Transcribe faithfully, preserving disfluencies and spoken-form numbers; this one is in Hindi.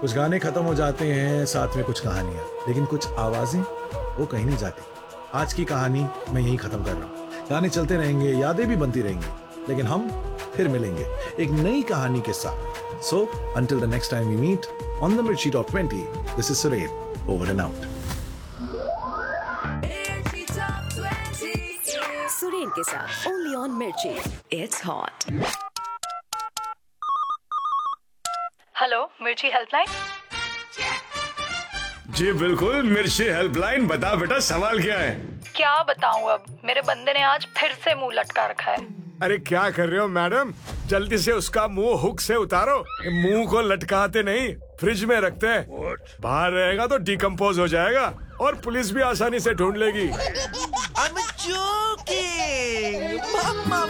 कुछ गाने खत्म हो जाते हैं, साथ में कुछ कहानियां, लेकिन कुछ आवाजें वो कहीं नहीं जाती। आज की कहानी मैं यहीं खत्म कर रहा हूँ। गाने चलते रहेंगे, यादें भी बनती रहेंगी, लेकिन हम फिर मिलेंगे एक नई कहानी के साथ। So until the next time we meet on the मिर्ची top twenty, this is Suren, over and out. Suren के साथ ओनली ऑन मिर्ची, इट्स हॉट। हेलो, मिर्ची हेल्पलाइन। जी बिल्कुल, मिर्ची हेल्पलाइन। बता बेटा, सवाल क्या है? क्या बताऊं, अब मेरे बंदे ने आज फिर से मुंह लटका रखा है। अरे क्या कर रहे हो मैडम, जल्दी से उसका मुंह हुक से उतारो। मुंह को लटकाते नहीं, फ्रिज में रखते हैं। बाहर रहेगा तो डिकम्पोज हो जाएगा और पुलिस भी आसानी से ढूंढ लेगी। I'm joking!